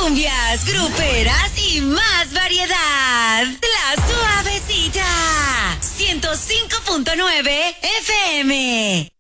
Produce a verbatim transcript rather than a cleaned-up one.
cumbias, gruperas y más variedad. La Suavecita, ciento cinco punto nueve F M.